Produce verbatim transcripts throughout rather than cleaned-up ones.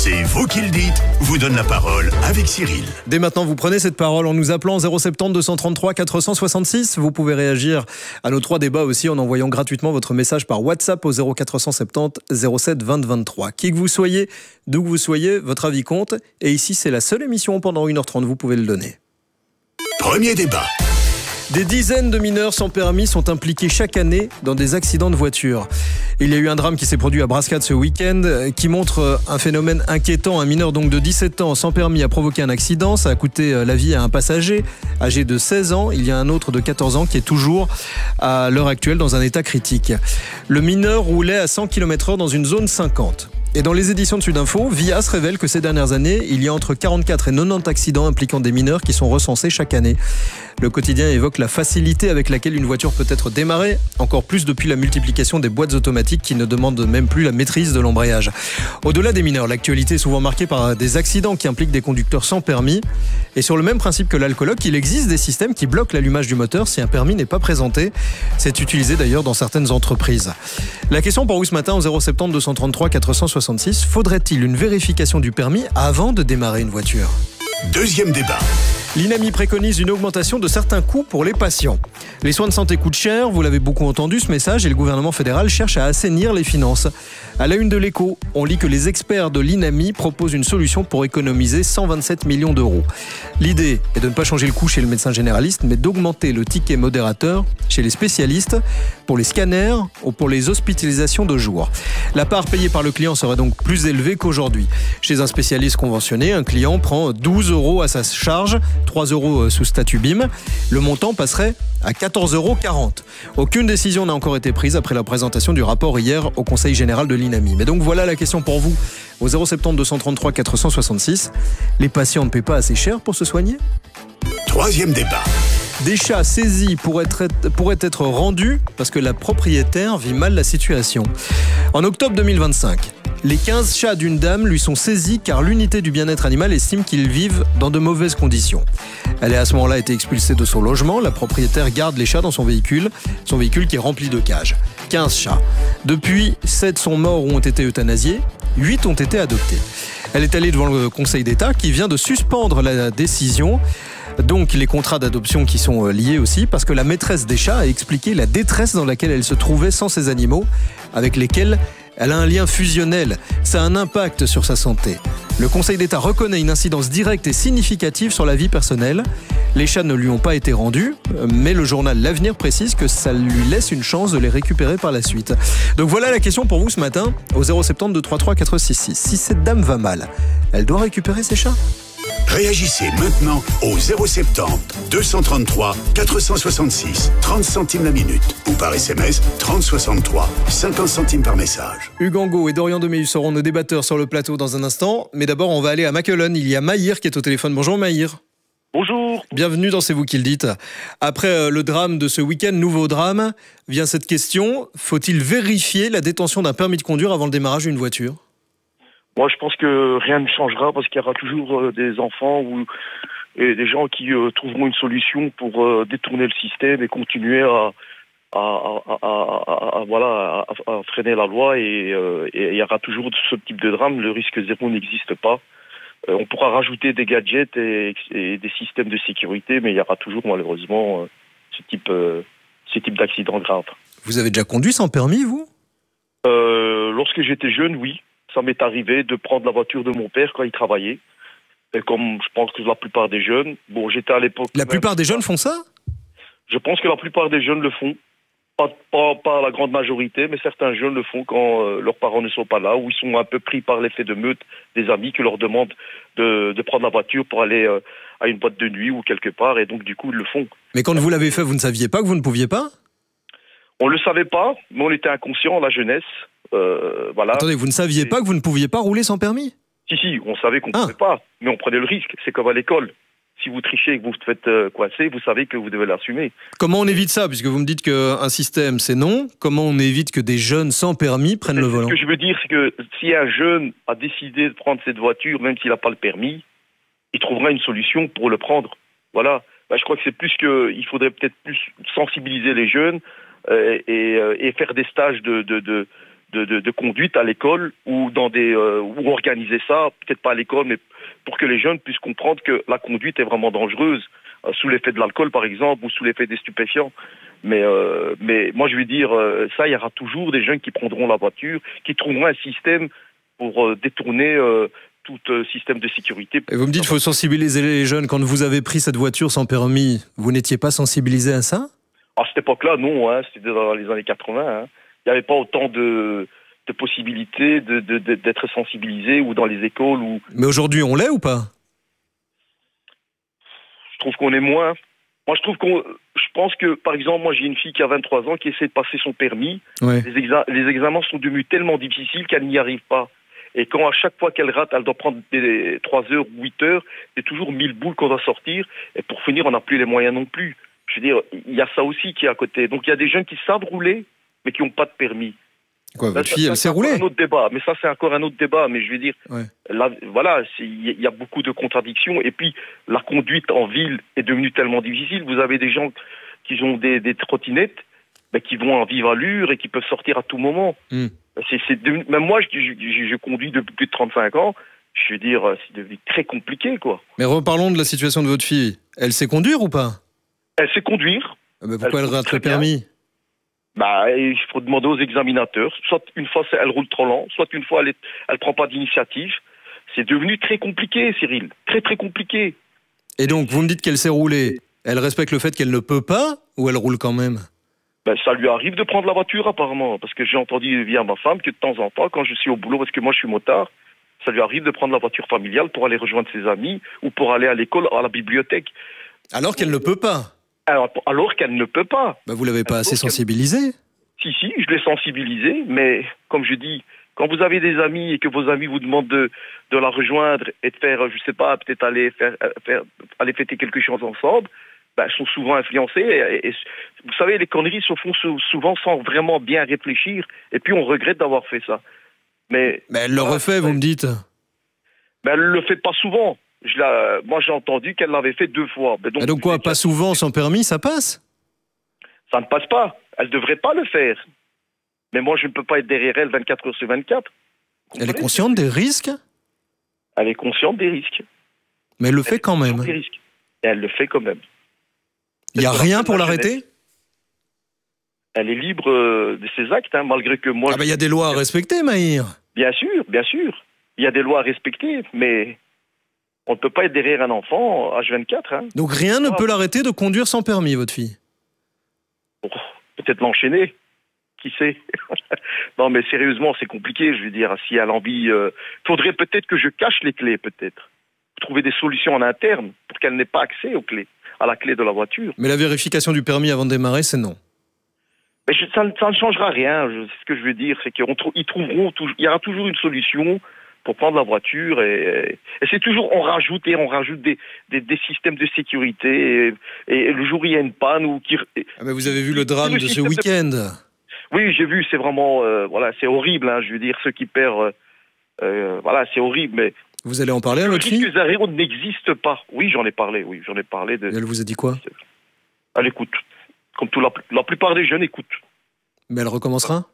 C'est vous qui le dites, vous donne la parole avec Cyril. Dès maintenant, vous prenez cette parole en nous appelant zéro sept zéro deux cent trente-trois quatre cent soixante-six. Vous pouvez réagir à nos trois débats aussi en envoyant gratuitement votre message par WhatsApp au zéro quatre cent soixante-dix zéro sept vingt vingt-trois. Qui que vous soyez, d'où que vous soyez, votre avis compte. Et ici, c'est la seule émission pendant une heure trente, vous pouvez le donner. Premier débat. Des dizaines de mineurs sans permis sont impliqués chaque année dans des accidents de voiture. Il y a eu un drame qui s'est produit à Brascade ce week-end qui montre un phénomène inquiétant. Un mineur donc de dix-sept ans sans permis a provoqué un accident. Ça a coûté la vie à un passager âgé de seize ans. Il y a un autre de quatorze ans qui est toujours à l'heure actuelle dans un état critique. Le mineur roulait à cent kilomètres heure dans une zone cinquante. Et dans les éditions de Sudinfo, Vias révèle que ces dernières années, il y a entre quarante-quatre et quatre-vingt-dix accidents impliquant des mineurs qui sont recensés chaque année. Le quotidien évoque la facilité avec laquelle une voiture peut être démarrée, encore plus depuis la multiplication des boîtes automatiques qui ne demandent même plus la maîtrise de l'embrayage. Au-delà des mineurs, l'actualité est souvent marquée par des accidents qui impliquent des conducteurs sans permis. Et sur le même principe que l'alcoologue, il existe des systèmes qui bloquent l'allumage du moteur si un permis n'est pas présenté. C'est utilisé d'ailleurs dans certaines entreprises. La question pour vous ce matin au zéro sept zéro deux cent trente-trois quatre cent soixante-six, faudrait-il une vérification du permis avant de démarrer une voiture ? Deuxième débat. L'INAMI préconise une augmentation de certains coûts pour les patients. Les soins de santé coûtent cher, vous l'avez beaucoup entendu ce message, et le gouvernement fédéral cherche à assainir les finances. À la une de l'Écho, on lit que les experts de l'INAMI proposent une solution pour économiser cent vingt-sept millions d'euros. L'idée est de ne pas changer le coût chez le médecin généraliste, mais d'augmenter le ticket modérateur chez les spécialistes pour les scanners ou pour les hospitalisations de jour. La part payée par le client serait donc plus élevée qu'aujourd'hui. Chez un spécialiste conventionné, un client prend douze euros à sa charge, trois euros sous statut B I M. Le montant passerait à quatorze euros quarante. Aucune décision n'a encore été prise après la présentation du rapport hier au Conseil général de l'INAMI. Mais donc voilà la question pour vous au zéro sept zéro deux cent trente-trois quatre cent soixante-six. Les patients ne paient pas assez cher pour se soigner ? Troisième débat. Des chats saisis pourraient être, pourraient être rendus parce que la propriétaire vit mal la situation. En octobre deux mille vingt-cinq, les quinze chats d'une dame lui sont saisis car l'unité du bien-être animal estime qu'ils vivent dans de mauvaises conditions. Elle a à ce moment-là été expulsée de son logement. La propriétaire garde les chats dans son véhicule, son véhicule qui est rempli de cages. quinze chats. Depuis, sept sont morts ou ont été euthanasiés, huit ont été adoptés. Elle est allée devant le Conseil d'État qui vient de suspendre la décision. Donc les contrats d'adoption qui sont liés aussi, parce que la maîtresse des chats a expliqué la détresse dans laquelle elle se trouvait sans ces animaux, avec lesquels elle a un lien fusionnel. Ça a un impact sur sa santé. Le Conseil d'État reconnaît une incidence directe et significative sur la vie personnelle. Les chats ne lui ont pas été rendus, mais le journal L'Avenir précise que ça lui laisse une chance de les récupérer par la suite. Donc voilà la question pour vous ce matin, au zéro sept zéro deux cent trente-trois quatre cent soixante-six. Si cette dame va mal, elle doit récupérer ses chats ? Réagissez maintenant au zéro sept zéro deux cent trente-trois quatre cent soixante-six, trente centimes la minute ou par S M S trente soixante-trois, cinquante centimes par message. Hugues Angot et Dorian Deméus seront nos débatteurs sur le plateau dans un instant. Mais d'abord, on va aller à Maquelone. Il y a Maïr qui est au téléphone. Bonjour Maïr. Bonjour. Bienvenue dans C'est vous qui le dites. Après le drame de ce week-end, nouveau drame, vient cette question. Faut-il vérifier la détention d'un permis de conduire avant le démarrage d'une voiture ? Moi, je pense que rien ne changera parce qu'il y aura toujours euh, des enfants ou et des gens qui euh, trouveront une solution pour euh, détourner le système et continuer à, à, à, à, à, à voilà, à, à freiner la loi. Et, euh, et il y aura toujours ce type de drame. Le risque zéro n'existe pas. Euh, on pourra rajouter des gadgets et, et des systèmes de sécurité, mais il y aura toujours malheureusement euh, ce type, euh, ce type d'accident grave. Vous avez déjà conduit sans permis, vous ? euh, Lorsque j'étais jeune, oui. Ça m'est arrivé de prendre la voiture de mon père quand il travaillait. Et comme je pense que la plupart des jeunes... Bon, j'étais à l'époque... La plupart des jeunes font ça ? Je pense que la plupart des jeunes le font. Pas, pas, pas la grande majorité, mais certains jeunes le font quand euh, leurs parents ne sont pas là, ou ils sont un peu pris par l'effet de meute des amis qui leur demandent de, de prendre la voiture pour aller euh, à une boîte de nuit ou quelque part, et donc du coup, ils le font. Mais quand vous l'avez fait, vous ne saviez pas que vous ne pouviez pas ? On ne le savait pas, mais on était inconscients, la jeunesse. Euh, voilà. Attendez, vous ne saviez pas que vous ne pouviez pas rouler sans permis ? Si, si, on savait qu'on ne ah. pouvait pas, mais on prenait le risque. C'est comme à l'école. Si vous trichez et que vous vous faites euh, coincer, vous savez que vous devez l'assumer. Comment on évite ça ? Puisque vous me dites qu'un système, c'est non. Comment on évite que des jeunes sans permis prennent le volant ? Ce que je veux dire, c'est que si un jeune a décidé de prendre cette voiture, même s'il n'a pas le permis, il trouvera une solution pour le prendre. Voilà. Ben, je crois que c'est plus que... Il faudrait peut-être plus sensibiliser les jeunes euh, et, euh, et faire des stages de... de, de de, de, de conduite à l'école ou dans des euh, ou organiser ça, peut-être pas à l'école, mais pour que les jeunes puissent comprendre que la conduite est vraiment dangereuse, euh, sous l'effet de l'alcool par exemple, ou sous l'effet des stupéfiants. Mais, euh, mais moi je veux dire, euh, ça, il y aura toujours des jeunes qui prendront la voiture, qui trouveront un système pour euh, détourner euh, tout euh, système de sécurité. Et vous me dites qu'il faut sensibiliser les jeunes. Quand vous avez pris cette voiture sans permis, vous n'étiez pas sensibilisé à ça? À cette époque-là, non, hein, c'était dans les années quatre-vingts. Hein. Il n'y avait pas autant de, de possibilités de, de, de, d'être sensibilisé ou dans les écoles. Ou... Mais aujourd'hui, on l'est ou pas? Je trouve qu'on est moins. Moi, je trouve qu'on. Je pense que, par exemple, moi, j'ai une fille qui a vingt-trois ans qui essaie de passer son permis. Ouais. Les, exa... les examens sont devenus tellement difficiles qu'elle n'y arrive pas. Et quand à chaque fois qu'elle rate, elle doit prendre des trois heures, huit heures, c'est toujours mille boules qu'on doit sortir. Et pour finir, on n'a plus les moyens non plus. Je veux dire, il y a ça aussi qui est à côté. Donc il y a des jeunes qui savent rouler, mais qui n'ont pas de permis. Quoi, votre là, fille, elle sait rouler? C'est un autre débat. Mais ça, c'est encore un autre débat. Mais je veux dire, ouais. là, voilà, il y a beaucoup de contradictions. Et puis, la conduite en ville est devenue tellement difficile. Vous avez des gens qui ont des, des trottinettes, mais qui vont en vive allure et qui peuvent sortir à tout moment. Mm. C'est, c'est devenu, même moi, je, je, je conduis depuis plus de trente-cinq ans. Je veux dire, c'est devenu très compliqué, quoi. Mais reparlons de la situation de votre fille. Elle sait conduire ou pas? Elle sait conduire. Ah bah pourquoi elle, elle rate le permis? Bah, il faut demander aux examinateurs. Soit une fois elle roule trop lent, soit une fois elle est, elle prend pas d'initiative. C'est devenu très compliqué, Cyril. Très très compliqué. Et donc, vous me dites qu'elle sait rouler. Elle respecte le fait qu'elle ne peut pas ou elle roule quand même? Ben, ça lui arrive de prendre la voiture apparemment. Parce que j'ai entendu via ma femme que de temps en temps, quand je suis au boulot, parce que moi je suis motard, ça lui arrive de prendre la voiture familiale pour aller rejoindre ses amis ou pour aller à l'école, à la bibliothèque. Alors qu'elle ne peut pas? Alors, alors qu'elle ne peut pas. Ben vous l'avez pas alors assez sensibilisée? Si, si, je l'ai sensibilisée, mais comme je dis, quand vous avez des amis et que vos amis vous demandent de, de la rejoindre et de faire, je sais pas, peut-être aller faire, faire aller fêter quelque chose ensemble, ben, sont souvent influencés. Et, et, vous savez, les conneries se font souvent sans vraiment bien réfléchir, et puis on regrette d'avoir fait ça. Mais, mais elle le voilà, refait, vous me dites? Ben, elle le fait pas souvent. Je la, moi, j'ai entendu qu'elle l'avait fait deux fois. Ben, donc, et donc quoi, pas souvent sans permis, ça passe? Ça ne passe pas. Elle ne devrait pas le faire. Mais moi, je ne peux pas être derrière elle vingt-quatre heures sur vingt-quatre. Elle est consciente des risques? Elle est consciente des risques. Mais elle le fait quand même. Des risques. Et elle le fait quand même. Il n'y a rien pour l'arrêter? Elle est libre de ses actes, hein, malgré que moi... Ah ben il y a des lois à respecter, Maïr. Bien sûr, bien sûr. Il y a des lois à respecter, mais on ne peut pas être derrière un enfant H vingt-quatre. Hein. Donc rien ne ah. peut l'arrêter de conduire sans permis, votre fille? Oh, peut-être l'enchaîner, qui sait. Non, mais sérieusement, c'est compliqué, je veux dire. Si elle a envie... Euh, faudrait peut-être que je cache les clés, peut-être. Trouver des solutions en interne pour qu'elle n'ait pas accès aux clés, à la clé de la voiture. Mais la vérification du permis avant de démarrer, c'est non. Mais je, ça, ça ne changera rien. Je, ce que je veux dire, c'est qu'ils trouveront... Toujours, il y aura toujours une solution pour prendre la voiture. Et, et c'est toujours... On rajoute et on rajoute des, des, des systèmes de sécurité. Et, et le jour où il y a une panne ou... Qui, ah mais vous avez vu le drame de ce week-end de... Oui, j'ai vu, c'est vraiment, euh, voilà, c'est horrible, hein, je veux dire, ceux qui perdent, euh, voilà, c'est horrible, mais... Vous allez en parler à votre fille? Le risque zéro n'existe pas. Oui, j'en ai parlé, oui, j'en ai parlé. De... Et elle vous a dit quoi? Elle écoute. Comme tout, la, la plupart des jeunes écoutent. Mais elle recommencera?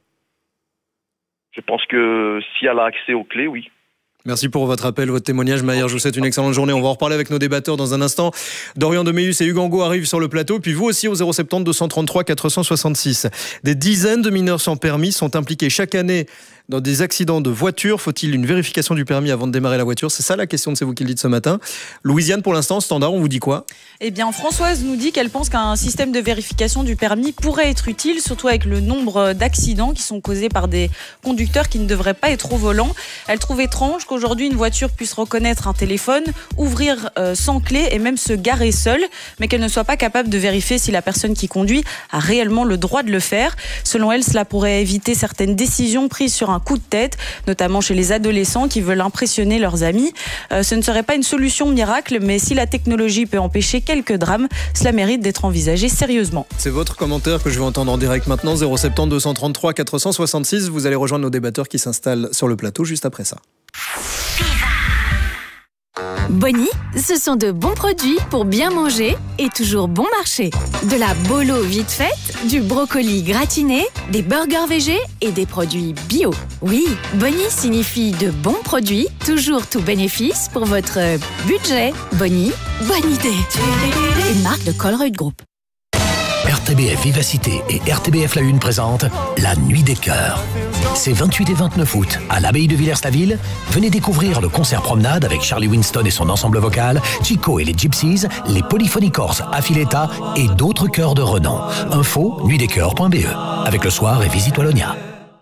Je pense que si elle a accès aux clés, oui. Merci pour votre appel, votre témoignage, Maïr. Je vous souhaite une excellente journée. On va en reparler avec nos débatteurs dans un instant. Dorian Deméus et Hugues Angot arrivent sur le plateau. Puis vous aussi au zéro sept zéro deux cent trente-trois quatre cent soixante-six. Des dizaines de mineurs sans permis sont impliqués chaque année dans des accidents de voiture. Faut-il une vérification du permis avant de démarrer la voiture? C'est ça la question de C'est vous qui le dites ce matin. Louisiane, pour l'instant, standard, on vous dit quoi? Eh bien, Françoise nous dit qu'elle pense qu'un système de vérification du permis pourrait être utile, surtout avec le nombre d'accidents qui sont causés par des conducteurs qui ne devraient pas être au volant. Elle trouve étrange qu'aujourd'hui une voiture puisse reconnaître un téléphone, ouvrir euh, sans clé et même se garer seule, mais qu'elle ne soit pas capable de vérifier si la personne qui conduit a réellement le droit de le faire. Selon elle, cela pourrait éviter certaines décisions prises sur un coup de tête, notamment chez les adolescents qui veulent impressionner leurs amis. Euh, ce ne serait pas une solution miracle, mais si la technologie peut empêcher quelques drames, cela mérite d'être envisagé sérieusement. C'est votre commentaire que je vais entendre en direct maintenant. zéro sept zéro deux cent trente-trois quatre cent soixante-six. Vous allez rejoindre nos débatteurs qui s'installent sur le plateau juste après ça. Bonnie, ce sont de bons produits pour bien manger et toujours bon marché. De la bolo vite faite, du brocoli gratiné, des burgers végés et des produits bio. Oui, Bonnie signifie de bons produits, toujours tout bénéfice pour votre budget. Bonnie, bonne idée. Une marque de Colruyt Group. R T B F Vivacité et R T B F La Une présentent la Nuit des Cœurs. C'est vingt-huit et vingt-neuf août, à l'abbaye de Villers-la-Ville. Venez découvrir le concert promenade avec Charlie Winston et son ensemble vocal, Chico et les Gypsies, les Polyphonicorps Affiletta et d'autres chœurs de renom. Info, nuit des cœurs point b e. Avec le soir et visite Wallonia.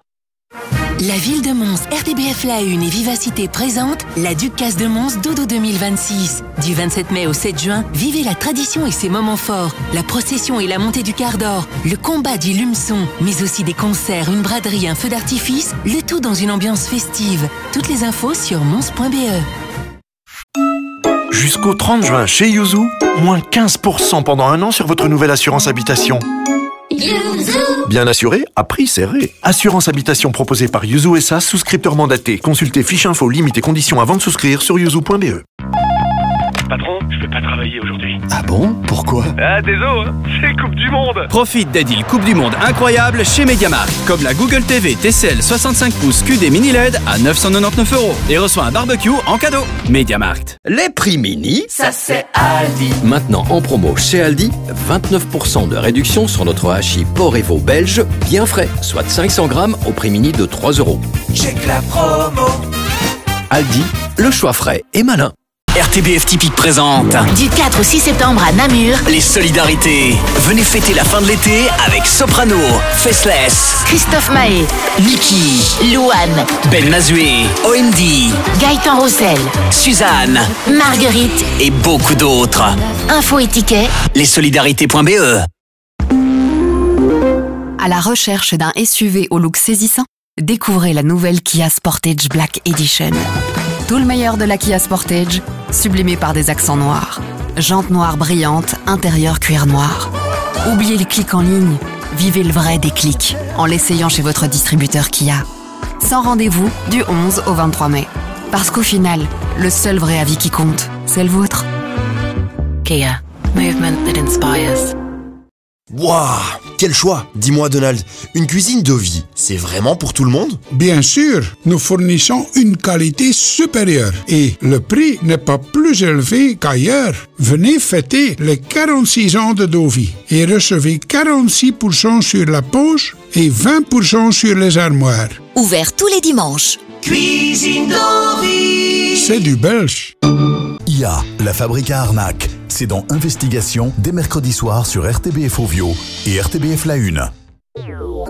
La ville de Mons, R T B F La Une et Vivacité présente la Ducasse de Mons Dodo deux mille vingt-six. Du vingt-sept mai au sept juin, vivez la tradition et ses moments forts. La procession et la montée du quart d'or, le combat du lumeçon, mais aussi des concerts, une braderie, un feu d'artifice, le tout dans une ambiance festive. Toutes les infos sur mons point b e. Jusqu'au trente juin chez Yuzu, moins quinze pour cent pendant un an sur votre nouvelle assurance habitation. Bien assuré, à prix serré. Assurance habitation proposée par Yuzu S A, souscripteur mandaté. Consultez fiche info, limites et conditions avant de souscrire sur yuzu point b e. Patron, je vais pas travailler aujourd'hui. Ah bon? Pourquoi? Ah, désolé, c'est Coupe du Monde. Profite des deals Coupe du Monde incroyables chez Mediamarkt. Comme la Google T V T C L soixante-cinq pouces Q D Mini L E D à neuf cent quatre-vingt-dix-neuf euros. Et reçois un barbecue en cadeau. Mediamarkt. Les prix mini, ça c'est Aldi. Maintenant en promo chez Aldi, vingt-neuf pour cent de réduction sur notre hachis porc et veau belge, bien frais, soit cinq cents grammes au prix mini de trois euros. Check la promo. Aldi, le choix frais et malin. R T B F Typique présente Du quatre au six septembre à Namur, les solidarités. Venez fêter la fin de l'été avec Soprano, Faceless, Christophe Mahé, Niki, Louane, Ben Mazué, O M D, Gaëtan Roussel, Suzanne, Marguerite et beaucoup d'autres. Info et tickets, lessolidarités point b e. À la recherche d'un S U V au look saisissant, découvrez la nouvelle Kia Sportage Black Edition. Tout le meilleur de la Kia Sportage, sublimé par des accents noirs. Jantes noires brillantes, intérieur cuir noir. Oubliez les clics en ligne, vivez le vrai déclic en l'essayant chez votre distributeur Kia. Sans rendez-vous du onze au vingt-trois mai. Parce qu'au final, le seul vrai avis qui compte, c'est le vôtre. Kia, movement that inspires. Waouh, quel choix! Dis-moi Donald, une cuisine Dovi, c'est vraiment pour tout le monde? Bien sûr, nous fournissons une qualité supérieure et le prix n'est pas plus élevé qu'ailleurs. Venez fêter les quarante-six ans de Dovi et recevez quarante-six pour cent sur la poche et vingt pour cent sur les armoires. ouvert tous les dimanches. Cuisine Dovi. C'est du belge. I A, la fabrique à arnaque. C'est dans Investigation, dès mercredi soir sur R T B F Ovio et R T B F La Une.